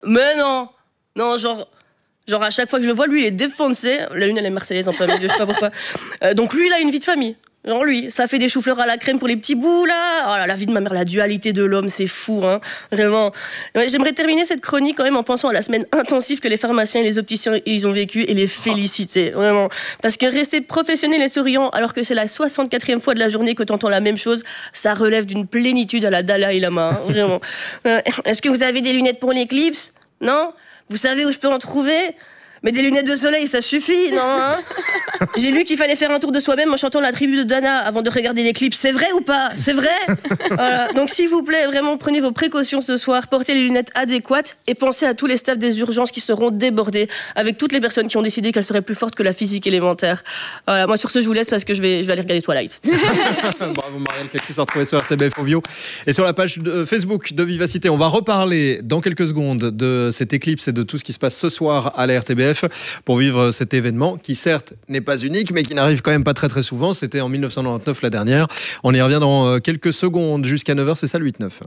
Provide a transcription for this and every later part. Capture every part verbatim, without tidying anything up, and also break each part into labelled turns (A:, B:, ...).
A: Mais non, non, genre... Genre à chaque fois que je le vois, lui il est défoncé. La lune elle est marseillaise en plein milieu, je sais pas pourquoi. Euh, donc lui il a une vie de famille. Genre lui, ça fait des choux-fleurs à la crème pour les petits bouts là. Oh là, la vie de ma mère, la dualité de l'homme, c'est fou, hein. Vraiment. Ouais, j'aimerais terminer cette chronique quand même en pensant à la semaine intensive que les pharmaciens et les opticiens ils ont vécu et les féliciter, vraiment. Parce que rester professionnel et souriant alors que c'est la soixante-quatrième fois de la journée que t'entends la même chose, ça relève d'une plénitude à la Dalai Lama, hein, vraiment. Euh, est-ce que vous avez des lunettes pour l'éclipse? Non? Vous savez où je peux en trouver? Mais des lunettes de soleil, ça suffit, non hein? J'ai lu qu'il fallait faire un tour de soi-même en chantant la tribu de Dana avant de regarder l'éclipse. C'est vrai ou pas? C'est vrai? Voilà. Donc s'il vous plaît, vraiment, prenez vos précautions ce soir, portez les lunettes adéquates et pensez à tous les staffs des urgences qui seront débordés avec toutes les personnes qui ont décidé qu'elles seraient plus fortes que la physique élémentaire. Voilà. Moi, sur ce, je vous laisse parce que je vais, je vais aller regarder Twilight.
B: Bravo Marielle, quelque chose à retrouver sur R T B F Ovio et sur la page de Facebook de Vivacité. On va reparler dans quelques secondes de cette éclipse et de tout ce qui se passe ce soir à la R T B F pour vivre cet événement qui certes n'est pas unique mais qui n'arrive quand même pas très très souvent. C'était en mille neuf cent quatre-vingt-dix-neuf la dernière. On y revient dans quelques secondes jusqu'à neuf heures, c'est ça le huit neuf.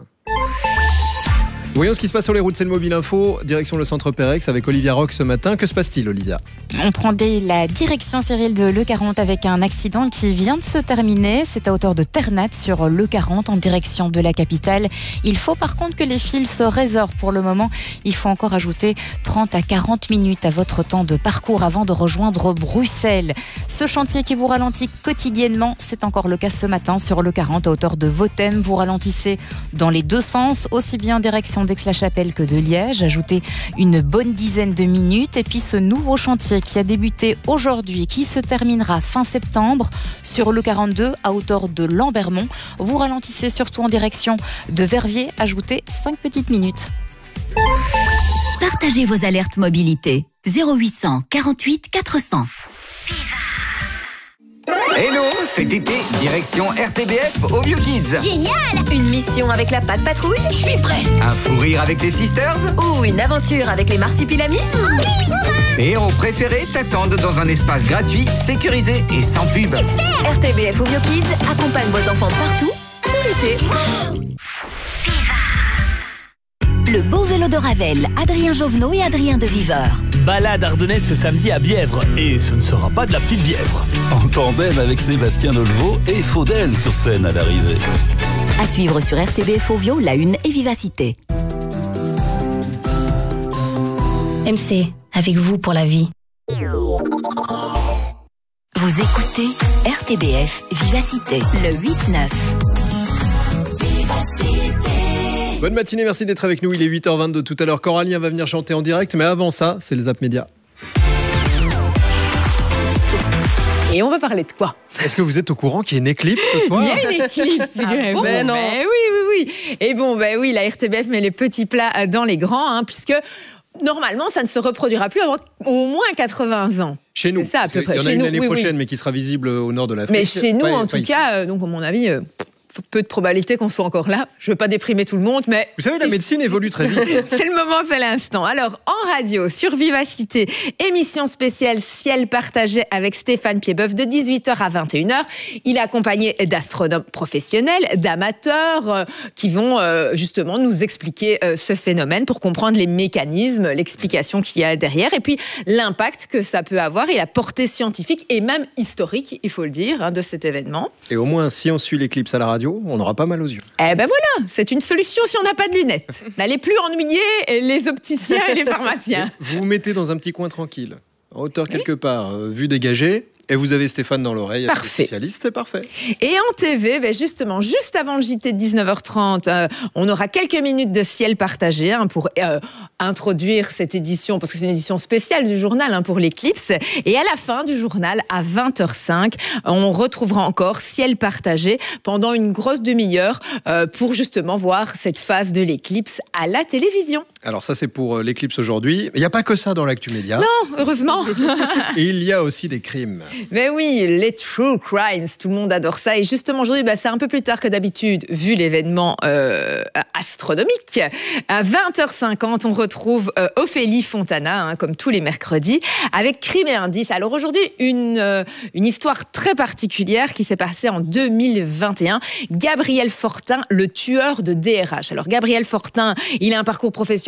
B: Voyons ce qui se passe sur les routes, c'est le Mobile Info, direction le centre Pérex avec Olivia Rock ce matin. Que se passe-t-il, Olivia?
C: On prend dès la direction Cyril de l'E quarante avec un accident qui vient de se terminer. C'est à hauteur de Ternat sur l'E quarante en direction de la capitale. Il faut par contre que les fils se résorbent pour le moment. Il faut encore ajouter trente à quarante minutes à votre temps de parcours avant de rejoindre Bruxelles. Ce chantier qui vous ralentit quotidiennement, c'est encore le cas ce matin sur l'E quarante à hauteur de Votem. Vous ralentissez dans les deux sens, aussi bien en direction d'Aix-la-Chapelle que de Liège. Ajoutez une bonne dizaine de minutes. Et puis ce nouveau chantier qui a débuté aujourd'hui et qui se terminera fin septembre sur l'E quarante-deux à hauteur de Lambermont. Vous ralentissez surtout en direction de Verviers. Ajoutez cinq petites minutes.
D: Partagez vos alertes mobilité. zéro huit cent quarante-huit quatre cents.
E: Hello, cet été, direction R T B F Ovio Kids.
F: Génial! Une mission avec la Patte Patrouille? Je suis prêt!
E: Un fou rire avec les Sisters?
F: Ou une aventure avec les Marsupilamis?
E: Tes héros préférés t'attendent dans un espace gratuit, sécurisé et sans pub.
F: Super! R T B F Ovio Kids accompagne vos enfants partout, tout l'été.
D: Le beau vélo de Ravel, Adrien Jovenot et Adrien de Viveur.
G: Balade ardennaise ce samedi à Bièvre. Et ce ne sera pas de la petite Bièvre.
H: En tandem avec Sébastien Dolvo et Faudel sur scène à l'arrivée.
D: À suivre sur R T B F Ovio, La Une et Vivacité.
I: M C, avec vous pour la vie.
D: Vous écoutez R T B F Vivacité, le huit neuf.
B: Bonne matinée, merci d'être avec nous. Il est huit heures vingt-deux tout à l'heure. Coralien va venir chanter en direct, mais avant ça, c'est le Zap Média.
J: Et on va parler de quoi?
B: Est-ce que vous êtes au courant qu'il y a une éclipse ce soir?
J: Il y a une éclipse, figurez-vous.
A: Ah bon,
J: ben oui, oui, oui. Et bon, ben oui, la R T B F met les petits plats dans les grands, hein, puisque normalement, ça ne se reproduira plus avant au moins quatre-vingts ans.
B: Chez nous.
J: C'est ça, à peu près.
B: Il y en a
J: chez
B: une
J: nous,
B: l'année
J: oui,
B: prochaine,
J: oui.
B: mais qui sera visible au nord de l'Afrique.
J: Mais chez nous,
B: pas,
J: en
B: pas
J: tout
B: ici.
J: cas, euh, donc à mon avis, euh, peu de probabilité qu'on soit encore là. Je veux pas déprimer tout le monde, mais...
B: Vous savez, la médecine évolue très vite.
J: C'est le moment, c'est l'instant. Alors, en radio, sur Vivacité, émission spéciale Ciel partagé avec Stéphane Piedboeuf de dix-huit heures à vingt et une heures. Il est accompagné d'astronomes professionnels, d'amateurs euh, qui vont euh, justement nous expliquer euh, ce phénomène pour comprendre les mécanismes, l'explication qu'il y a derrière et puis l'impact que ça peut avoir et la portée scientifique et même historique, il faut le dire, hein, de cet événement.
B: Et au moins, si on suit l'éclipse à la radio, on aura pas mal aux yeux.
J: Eh ben voilà, c'est une solution si on n'a pas de lunettes. N'allez plus ennuyer les opticiens et les pharmaciens.
B: Vous vous mettez dans un petit coin tranquille, en hauteur quelque part, euh, vue dégagée, et vous avez Stéphane dans l'oreille, avec le spécialiste, c'est parfait.
J: Et en T V, ben justement, juste avant le J T de dix-neuf heures trente, euh, on aura quelques minutes de ciel partagé hein, pour euh, introduire cette édition, parce que c'est une édition spéciale du journal hein, pour l'éclipse. Et à la fin du journal, à vingt heures cinq, on retrouvera encore ciel partagé pendant une grosse demi-heure euh, pour justement voir cette phase de l'éclipse à la télévision.
B: Alors ça, c'est pour euh, l'éclipse aujourd'hui. Il n'y a pas que ça dans l'actu média.
J: Non, heureusement.
B: Et il y a aussi des crimes.
J: Mais oui, les true crimes, tout le monde adore ça. Et justement, aujourd'hui, bah, c'est un peu plus tard que d'habitude, vu l'événement euh, astronomique. À vingt heures cinquante, on retrouve euh, Ophélie Fontana, hein, comme tous les mercredis, avec Crime et Indices. Alors aujourd'hui, une, euh, une histoire très particulière qui s'est passée en deux mille vingt et un. Gabriel Fortin, le tueur de D R H. Alors Gabriel Fortin, il a un parcours professionnel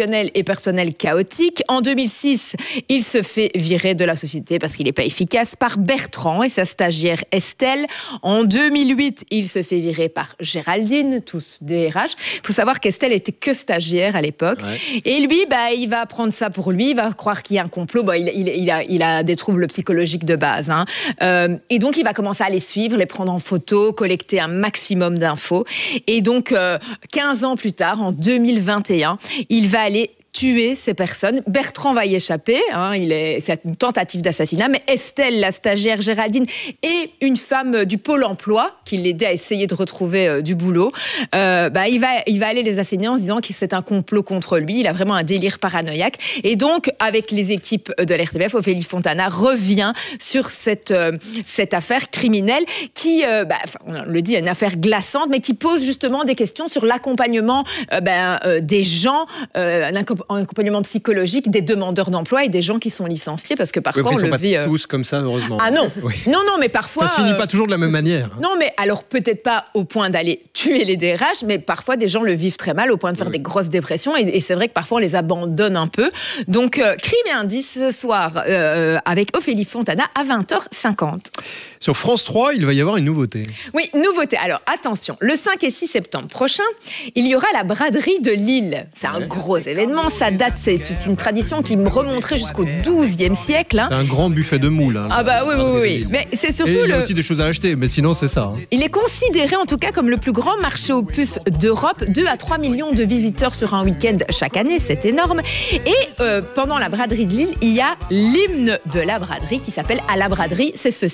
J: professionnel et personnel chaotique. En deux mille six, il se fait virer de la société parce qu'il n'est pas efficace par Bertrand et sa stagiaire Estelle. En deux mille huit, il se fait virer par Géraldine, tous des R H. Il faut savoir qu'Estelle était que stagiaire à l'époque. Ouais. Et lui, bah, il va prendre ça pour lui, il va croire qu'il y a un complot. Bon, il, il, il, a, il a des troubles psychologiques de base. Hein. Euh, et donc, il va commencer à les suivre, les prendre en photo, collecter un maximum d'infos. Et donc, euh, quinze ans plus tard, en deux mille vingt et un, il va aller tuer ces personnes. Bertrand va y échapper, hein, il est, c'est une tentative d'assassinat, mais Estelle, la stagiaire Géraldine, et une femme du Pôle emploi qui l'aidait à essayer de retrouver euh, du boulot, euh, bah, il, va, il va aller les assassiner en se disant que c'est un complot contre lui. Il a vraiment un délire paranoïaque. Et donc, avec les équipes de l'R T B F, Ophélie Fontana revient sur cette, euh, cette affaire criminelle qui, euh, bah, on le dit, une affaire glaçante, mais qui pose justement des questions sur l'accompagnement euh, bah, euh, des gens, euh, un accompagnement psychologique des demandeurs d'emploi et des gens qui sont licenciés, parce que parfois
B: oui,
J: on
B: le
J: pas vit...
B: Euh... tous comme ça, heureusement.
J: Ah non,
B: oui.
J: non, non, mais parfois...
B: Ça se finit pas toujours de la même manière.
J: Non, mais alors peut-être pas au point d'aller tuer les D R H, mais parfois des gens le vivent très mal au point de faire oui. des grosses dépressions, et, et c'est vrai que parfois on les abandonne un peu. Donc, euh, Crime et Indice ce soir euh, avec Ophélie Fontana à vingt heures cinquante.
B: Sur France trois, il va y avoir une nouveauté.
J: Oui, nouveauté. Alors attention, le cinq et six septembre prochain, il y aura la braderie de Lille. C'est un ouais. gros événement, ça date, c'est une tradition qui me remonterait jusqu'au douzième siècle. Hein.
B: C'est un grand buffet de moules. Hein,
J: ah bah oui, oui, oui. Mais c'est surtout
B: et il y a
J: le...
B: aussi des choses à acheter, mais sinon c'est ça. Hein.
J: Il est considéré en tout cas comme le plus grand marché aux puces d'Europe. deux à trois millions de visiteurs sur un week-end chaque année, c'est énorme. Et euh, pendant la braderie de Lille, il y a l'hymne de la braderie qui s'appelle « À la braderie, c'est ceci ».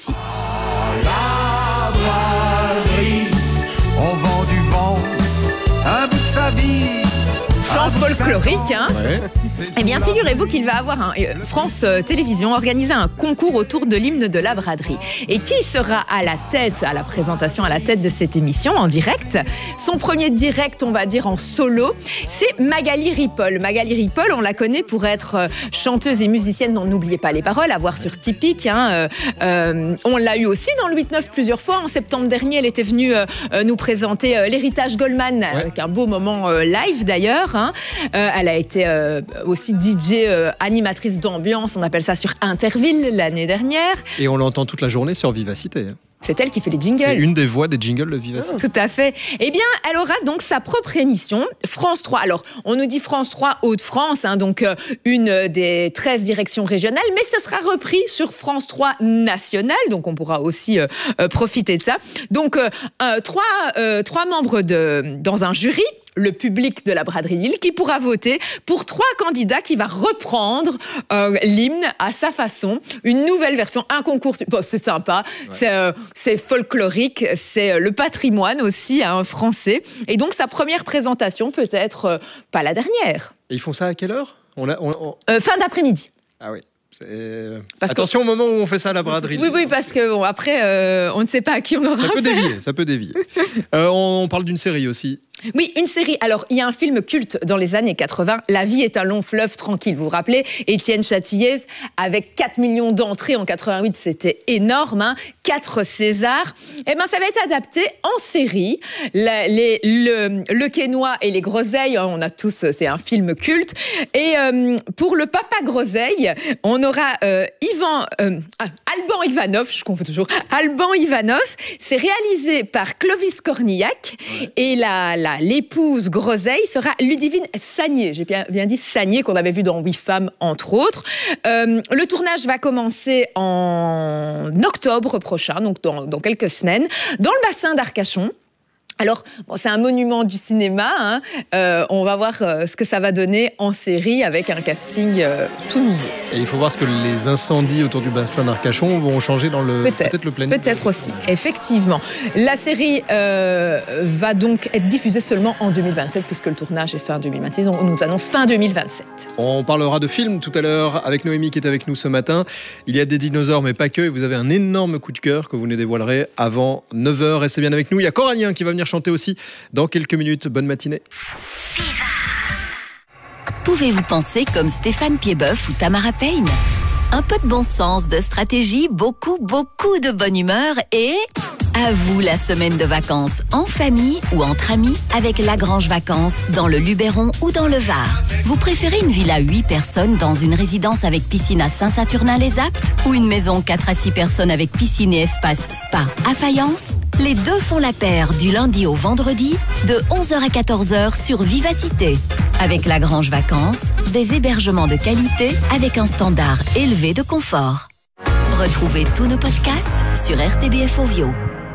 K: À la braderie, on vend du vent, un bout de sa vie.
J: Chant folklorique, hein. Ouais. Eh bien, figurez-vous qu'il va avoir un euh, France euh, Télévisions organiser un concours autour de l'hymne de la braderie. Et qui sera à la tête, à la présentation, à la tête de cette émission en direct? Son premier direct, on va dire en solo, c'est Magali Ripoll. Magali Ripoll, on la connaît pour être euh, chanteuse et musicienne dont n'oubliez pas les paroles, à voir sur Typique. Hein, euh, euh, on l'a eu aussi dans le huit neuf plusieurs fois. En septembre dernier, elle était venue euh, nous présenter euh, l'héritage Goldman, ouais. avec un beau moment euh, live d'ailleurs. Hein. Euh, elle a été euh, aussi D J, euh, animatrice d'ambiance, on appelle ça sur Interville l'année dernière.
B: Et on l'entend toute la journée sur Vivacité.
J: C'est elle qui fait les jingles.
B: C'est une des voix des jingles de Vivacité.
J: Tout à fait. Eh bien, elle aura donc sa propre émission, France trois. Alors, on nous dit France trois Hauts-de-France, hein, donc euh, une des treize directions régionales, mais ce sera repris sur France trois National, donc on pourra aussi euh, euh, profiter de ça. Donc, euh, euh, trois, euh, trois membres de, dans un jury, le public de la braderie Lille, qui pourra voter pour trois candidats qui va reprendre euh, l'hymne à sa façon, une nouvelle version, un concours. Bon, c'est sympa, ouais. c'est, euh, c'est folklorique, c'est euh, le patrimoine aussi hein, français. Et donc sa première présentation peut être euh, pas la dernière.
B: Et ils font ça à quelle heure? on a, on, on...
J: Euh, Fin d'après-midi.
B: Ah oui. Attention que... au moment où on fait ça à la braderie.
J: Oui, oui, parce que bon, après, euh, on ne sait pas à qui on aura
B: Ça peut
J: affaire.
B: dévier, ça peut dévier. euh, on parle d'une série aussi.
J: Oui, une série. Alors, il y a un film culte dans les années quatre-vingts, La vie est un long fleuve tranquille. Vous vous rappelez, Étienne Châtilliez, avec quatre millions d'entrées en quatre-vingt-huit, c'était énorme, hein, quatre Césars. Eh bien, ça va être adapté en série. La, les, le, le Quénois et les Groseilles, on a tous, c'est un film culte. Et euh, pour le Papa Groseille, on aura euh, Ivan, euh, Alban Ivanov, je confonds toujours, Alban Ivanov. C'est réalisé par Clovis Cornillac. Ouais. Et la, la l'épouse Groseille sera Ludivine Sagnier. J'ai bien, bien dit Sagnier, qu'on avait vu dans huit femmes, entre autres. Euh, le tournage va commencer en octobre prochain, donc dans, dans quelques semaines, dans le bassin d'Arcachon. Alors, bon, c'est un monument du cinéma. Hein. Euh, on va voir euh, ce que ça va donner en série avec un casting euh, tout nouveau.
B: Et il faut voir ce que les incendies autour du bassin d'Arcachon vont changer dans le
J: peut-être,
B: peut-être le planning.
J: Peut-être aussi, effectivement. La série euh, va donc être diffusée seulement en deux mille vingt-sept puisque le tournage est fin deux mille vingt-six. On nous annonce fin deux mille vingt-sept.
B: On parlera de films tout à l'heure avec Noémie qui est avec nous ce matin. Il y a des dinosaures, mais pas que. Et vous avez un énorme coup de cœur que vous nous dévoilerez avant neuf heures. Restez bien avec nous. Il y a Coralien qui va venir chanter aussi dans quelques minutes. Bonne matinée.
D: Pouvez-vous penser comme Stéphane Piedboeuf ou Tamara Payne? Un peu de bon sens, de stratégie, beaucoup, beaucoup de bonne humeur et À vous la semaine de vacances, en famille ou entre amis, avec Lagrange Vacances, dans le Luberon ou dans le Var. Vous préférez une villa huit personnes dans une résidence avec piscine à Saint-Saturnin-les-Aptes ou une maison quatre à six personnes avec piscine et espace spa à Fayence? Les deux font la paire du lundi au vendredi de onze heures à quatorze heures sur Vivacité. Avec Lagrange Vacances, des hébergements de qualité avec un standard élevé de confort. Retrouvez tous nos podcasts sur R T B F Ovio.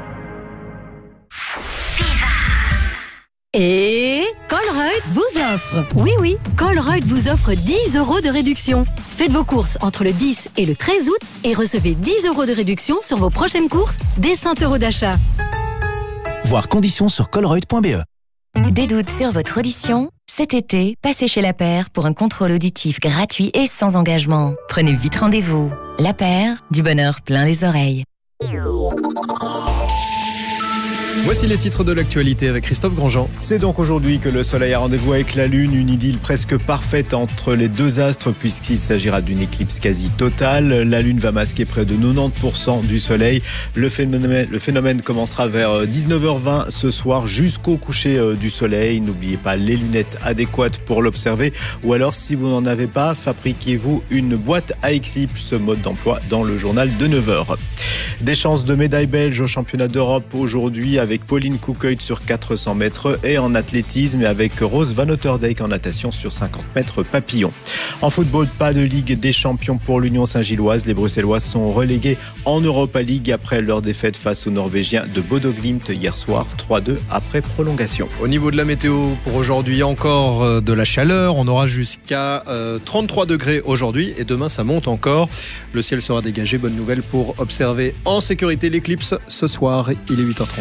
F: Et Colruyt vous offre, oui oui, Colruyt vous offre dix euros de réduction. Faites vos courses entre le dix et le treize août et recevez dix euros de réduction sur vos prochaines courses dès cent euros d'achat.
L: Voir conditions sur colruyt point b e.
M: Des doutes sur votre audition? Cet été, passez chez La Paire pour un contrôle auditif gratuit et sans engagement. Prenez vite rendez-vous. La Paire, du bonheur plein les oreilles.
B: Voici les titres de l'actualité avec Christophe Grandjean.
N: C'est donc aujourd'hui que le Soleil a rendez-vous avec la Lune, une idylle presque parfaite entre les deux astres puisqu'il s'agira d'une éclipse quasi totale. La Lune va masquer près de quatre-vingt-dix pour cent du Soleil. Le phénomène, le phénomène commencera vers dix-neuf heures vingt ce soir jusqu'au coucher du Soleil. N'oubliez pas les lunettes adéquates pour l'observer ou alors si vous n'en avez pas, fabriquez-vous une boîte à éclipse, mode d'emploi dans le journal de neuf heures. Des chances de médaille belge au championnat d'Europe aujourd'hui avec Pauline Coucœut sur quatre cents mètres et en athlétisme et avec Rose Van Otterdijk en natation sur cinquante mètres papillon. En football, pas de Ligue des champions pour l'Union Saint-Gilloise. Les Bruxellois sont relégués en Europa League après leur défaite face aux Norvégiens de Bodo Glimt hier soir, trois deux après prolongation.
B: Au niveau de la météo, pour aujourd'hui, encore de la chaleur. On aura jusqu'à euh, trente-trois degrés aujourd'hui et demain ça monte encore. Le ciel sera dégagé. Bonne nouvelle pour observer en sécurité l'éclipse ce soir. Il est huit heures trente.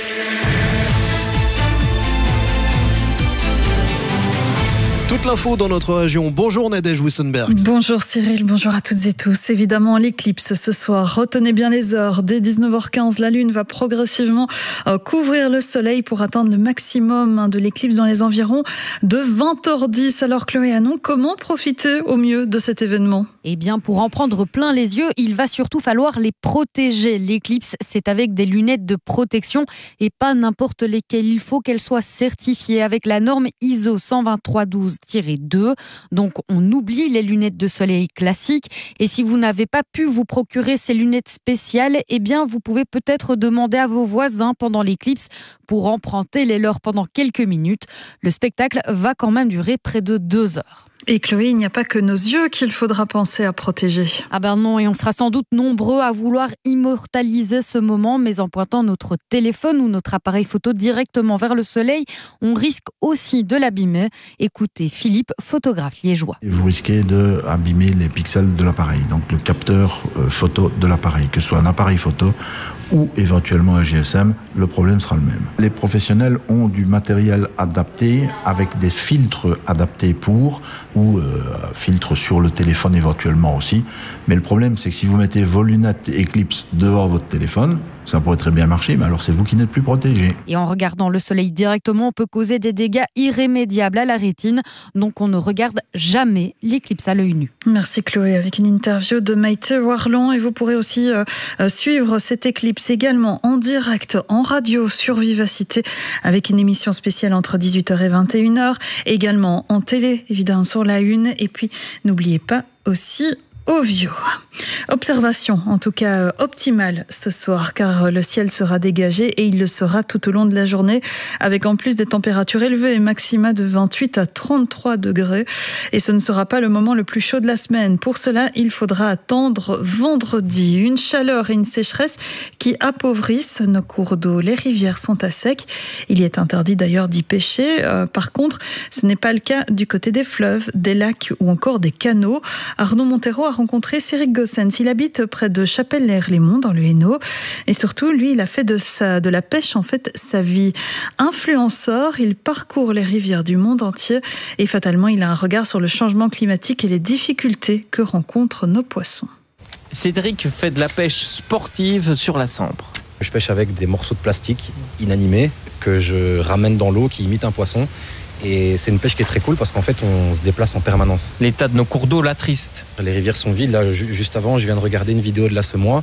B: Toute l'info dans notre région. Bonjour Nadège Wissenberg.
O: Bonjour Cyril, bonjour à toutes et tous. Évidemment, l'éclipse ce soir. Retenez bien les heures. Dès dix-neuf heures quinze, la Lune va progressivement couvrir le Soleil pour atteindre le maximum de l'éclipse dans les environs de vingt heures dix. Alors Chloé Hanon, comment profiter au mieux de cet événement ?
C: Eh bien, pour en prendre plein les yeux, il va surtout falloir les protéger. L'éclipse, c'est avec des lunettes de protection et pas n'importe lesquelles. Il faut qu'elles soient certifiées avec la norme I S O cent vingt-trois douze tiret deux. Donc, on oublie les lunettes de soleil classiques. Et si vous n'avez pas pu vous procurer ces lunettes spéciales, eh bien, vous pouvez peut-être demander à vos voisins pendant l'éclipse pour emprunter les leurs pendant quelques minutes. Le spectacle va quand même durer près de deux heures.
O: Et Chloé, il n'y a pas que nos yeux qu'il faudra penser à protéger.
C: Ah ben non, et on sera sans doute nombreux à vouloir immortaliser ce moment, mais en pointant notre téléphone ou notre appareil photo directement vers le soleil, on risque aussi de l'abîmer. Écoutez Philippe, photographe liégeois.
P: Vous risquez d'abîmer les pixels de l'appareil, donc le capteur photo de l'appareil, que ce soit un appareil photo ou éventuellement un G S M, le problème sera le même. Les professionnels ont du matériel adapté avec des filtres adaptés pour ou euh, filtres sur le téléphone éventuellement aussi. Mais le problème, c'est que si vous mettez vos lunettes Eclipse devant votre téléphone, ça pourrait très bien marcher, mais alors c'est vous qui n'êtes plus protégé.
C: Et en regardant le soleil directement, on peut causer des dégâts irrémédiables à la rétine. Donc on ne regarde jamais l'éclipse à l'œil nu.
O: Merci Chloé, avec une interview de Maïté Warlon. Et vous pourrez aussi euh, suivre cette éclipse également en direct, en radio sur Vivacité, avec une émission spéciale entre dix-huit heures et vingt et une heures. Également en télé, évidemment, sur la une. Et puis, n'oubliez pas aussi Ovio. Observation, en tout cas optimale ce soir, car le ciel sera dégagé et il le sera tout au long de la journée, avec en plus des températures élevées, maxima de vingt-huit à trente-trois degrés. Et ce ne sera pas le moment le plus chaud de la semaine. Pour cela, il faudra attendre vendredi. Une chaleur et une sécheresse qui appauvrissent nos cours d'eau. Les rivières sont à sec. Il y est interdit d'ailleurs d'y pêcher. Euh, par contre, ce n'est pas le cas du côté des fleuves, des lacs ou encore des canaux. Arnaud Montero a rencontré Céric Gossens. Il habite près de Chapelle-lès-Herlémont dans le Hainaut. Et surtout, lui, il a fait de, sa, de la pêche, en fait, sa vie. Influenceur, il parcourt les rivières du monde entier et fatalement, il a un regard sur le changement climatique et les difficultés que rencontrent nos poissons.
Q: Cédric fait de la pêche sportive sur la Sambre.
R: Je pêche avec des morceaux de plastique inanimés que je ramène dans l'eau qui imitent un poisson. Et c'est une pêche qui est très cool parce qu'en fait, on se déplace en permanence.
Q: L'état de nos cours d'eau l'attriste.
R: Les rivières sont vides. Là, juste avant, je viens de regarder une vidéo de la Semois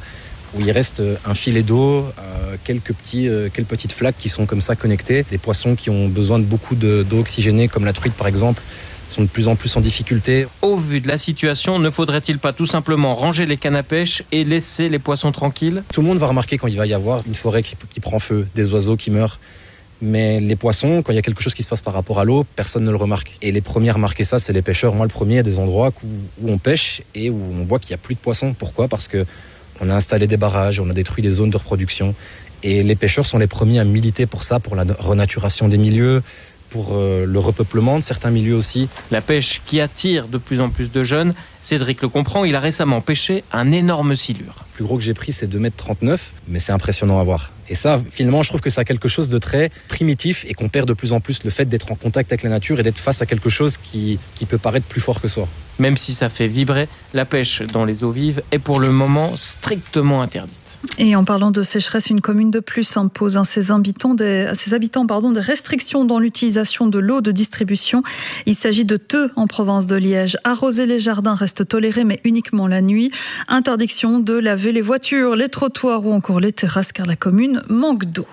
R: où il reste un filet d'eau, euh, quelques, petits, euh, quelques petites flaques qui sont comme ça connectées. Les poissons qui ont besoin de beaucoup de, d'eau oxygénée, comme la truite par exemple, sont de plus en plus en difficulté.
Q: Au vu de la situation, ne faudrait-il pas tout simplement ranger les cannes à pêche et laisser les poissons tranquilles?
R: Tout le monde va remarquer quand il va y avoir une forêt qui, qui prend feu, des oiseaux qui meurent. Mais les poissons, quand il y a quelque chose qui se passe par rapport à l'eau, personne ne le remarque. Et les premiers à remarquer ça, c'est les pêcheurs. Moi, le premier, il y a des endroits où, où on pêche et où on voit qu'il n'y a plus de poissons. Pourquoi ? Parce qu'on a installé des barrages, on a détruit des zones de reproduction. Et les pêcheurs sont les premiers à militer pour ça, pour la renaturation des milieux, pour euh, le repeuplement de certains milieux aussi.
Q: La pêche qui attire de plus en plus de jeunes, Cédric le comprend, il a récemment pêché un énorme silure.
R: Le plus gros que j'ai pris, c'est deux mètres trente-neuf, mais c'est impressionnant à voir. Et ça, finalement, je trouve que ça a quelque chose de très primitif et qu'on perd de plus en plus, le fait d'être en contact avec la nature et d'être face à quelque chose qui, qui peut paraître plus fort que soi.
Q: Même si ça fait vibrer, la pêche dans les eaux vives est pour le moment strictement interdite.
O: Et en parlant de sécheresse, une commune de plus impose à ses habitants des, à ses habitants, pardon, des restrictions dans l'utilisation de l'eau de distribution. Il s'agit de Theux, en province de Liège. Arroser les jardins reste toléré, mais uniquement la nuit. Interdiction de laver les voitures, les trottoirs ou encore les terrasses, car la commune manque d'eau.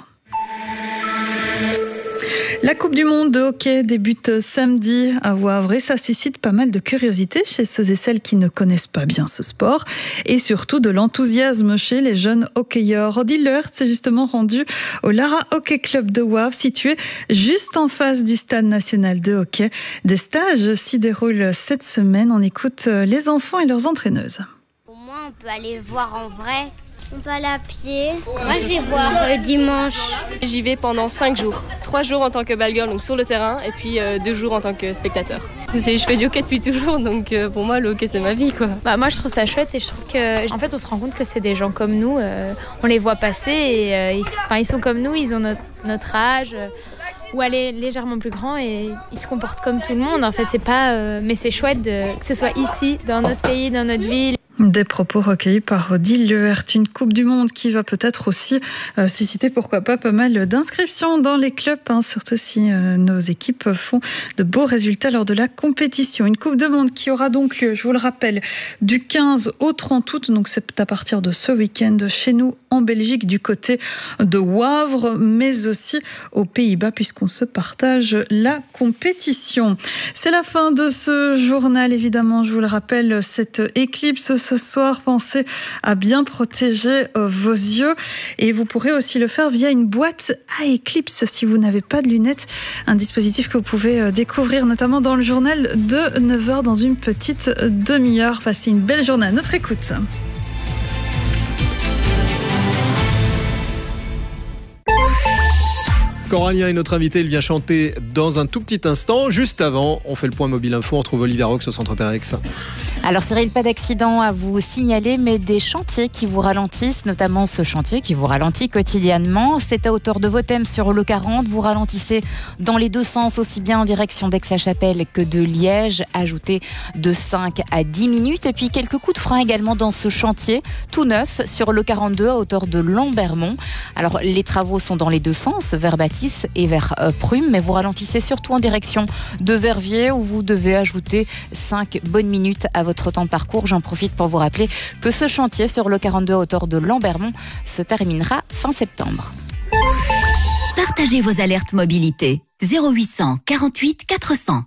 O: La Coupe du Monde de hockey débute samedi à Wavre et ça suscite pas mal de curiosité chez ceux et celles qui ne connaissent pas bien ce sport et surtout de l'enthousiasme chez les jeunes hockeyeurs. Odile Lehertz s'est justement rendu au Lara Hockey Club de Wavre, situé juste en face du stade national de hockey. Des stages s'y déroulent cette semaine. On écoute les enfants et leurs entraîneuses.
S: Au moins, on peut aller voir en vrai. On peut aller à pied. Moi, je vais voir euh, dimanche.
T: J'y vais pendant cinq jours. trois jours en tant que ball girl, donc sur le terrain, et puis euh, deux jours en tant que spectateur. C'est, je fais du hockey depuis toujours, donc euh, pour moi, le hockey, c'est ma vie, quoi.
U: Bah, moi, je trouve ça chouette et je trouve que, en fait, on se rend compte que c'est des gens comme nous. Euh, on les voit passer et euh, ils, enfin, ils sont comme nous, ils ont notre, notre âge. Euh, ou aller légèrement plus grand et ils se comportent comme tout le monde. En fait, c'est pas, euh, mais c'est chouette de, que ce soit ici, dans notre pays, dans notre ville.
O: Des propos recueillis par Odile Lehertz, une Coupe du Monde qui va peut-être aussi euh, susciter, pourquoi pas, pas mal d'inscriptions dans les clubs, hein, surtout si euh, nos équipes font de beaux résultats lors de la compétition. Une Coupe du Monde qui aura donc lieu, je vous le rappelle, du quinze au trente août, donc c'est à partir de ce week-end chez nous en Belgique, du côté de Wavre, mais aussi aux Pays-Bas, puisqu'on se partage la compétition. C'est la fin de ce journal, évidemment, je vous le rappelle, cette éclipse ce soir, pensez à bien protéger euh, vos yeux et vous pourrez aussi le faire via une boîte à éclipse si vous n'avez pas de lunettes, un dispositif que vous pouvez euh, découvrir notamment dans le journal de neuf heures dans une petite demi-heure. Passez une belle journée à notre écoute.
B: Coralien est notre invité, il vient chanter dans un tout petit instant. Juste avant, on fait le point mobile info, on trouve Olivia Rox au centre Pérex.
C: Alors Cyril, pas d'accident à vous signaler, mais des chantiers qui vous ralentissent, notamment ce chantier qui vous ralentit quotidiennement. C'est à hauteur de Vothem sur l'E quarante. Vous ralentissez dans les deux sens, aussi bien en direction d'Aix-la-Chapelle que de Liège. Ajoutez de cinq à dix minutes. Et puis quelques coups de frein également dans ce chantier, tout neuf, sur l'E quarante-deux à hauteur de Lambermont. Alors les travaux sont dans les deux sens, vers Bâtisse et vers euh, Prume, mais vous ralentissez surtout en direction de Verviers où vous devez ajouter cinq bonnes minutes à votre temps de parcours. J'en profite pour vous rappeler que ce chantier sur l'E quarante-deux à hauteur de Lambermont se terminera fin septembre.
D: Partagez vos alertes mobilité. zéro huit cent quarante-huit quatre cents.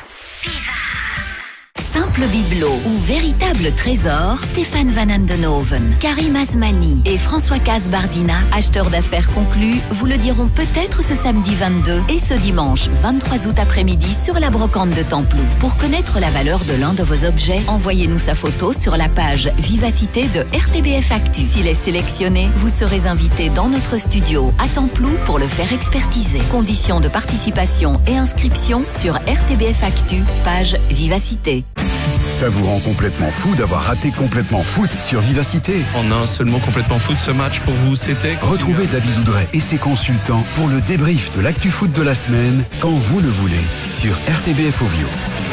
D: Simple bibelot ou véritable trésor, Stéphane Van Andenoven, Karim Asmani et François Casbardina, acheteurs d'affaires conclus, vous le diront peut-être ce samedi vingt-deux et ce dimanche vingt-trois août après-midi sur la brocante de Templou. Pour connaître la valeur de l'un de vos objets, envoyez-nous sa photo sur la page Vivacité de R T B F Actu. S'il est sélectionné, vous serez invité dans notre studio à Templou pour le faire expertiser. Conditions de participation et inscription sur R T B F Actu, page Vivacité.
V: Ça vous rend complètement fou d'avoir raté Complètement Foot sur Vivacité.
W: En un seul mot, Complètement Foot, ce match pour vous, c'était...
V: Retrouvez David Oudret et ses consultants pour le débrief de l'actu foot de la semaine, quand vous le voulez, sur R T B F Ovio.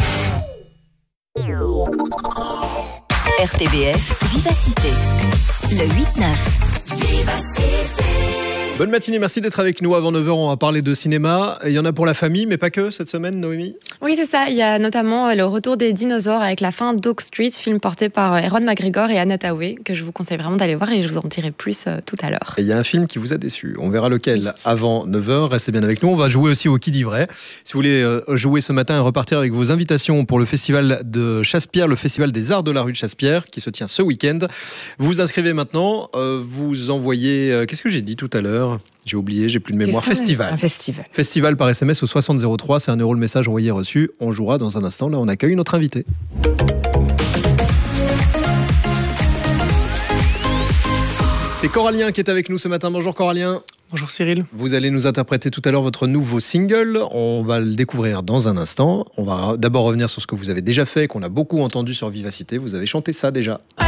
D: R T B F Vivacité, le huit neuf.
B: Vivacité. Bonne matinée, merci d'être avec nous. Avant neuf heures, on va parler de cinéma. Il y en a pour la famille, mais pas que cette semaine, Noémie ?
E: Oui, c'est ça. Il y a notamment Le Retour des dinosaures avec la fin d'Oak Street, film porté par Ewan McGregor et Anna Thaoué, que je vous conseille vraiment d'aller voir et je vous en dirai plus euh, tout à l'heure.
B: Et il y a un film qui vous a déçu. On verra lequel oui. avant neuf heures. Restez bien avec nous. On va jouer aussi au Qui dit vrai. Si vous voulez euh, jouer ce matin et repartir avec vos invitations pour le festival de Chassepierre, le festival des arts de la rue de Chassepierre, qui se tient ce week-end, vous vous inscrivez maintenant. Euh, vous envoyez... Euh, qu'est-ce que j'ai dit tout à l'heure ? J'ai oublié, j'ai plus de mémoire. Festival.
E: Un festival.
B: Festival par S M S au soixante zéro trois. C'est un euro le message envoyé reçu. On jouera dans un instant. Là, on accueille notre invité. C'est Corallien qui est avec nous ce matin. Bonjour Corallien.
G: Bonjour Cyril.
B: Vous allez nous interpréter tout à l'heure votre nouveau single. On va le découvrir dans un instant. On va d'abord revenir sur ce que vous avez déjà fait, qu'on a beaucoup entendu sur Vivacité. Vous avez chanté ça déjà.
G: Ouais.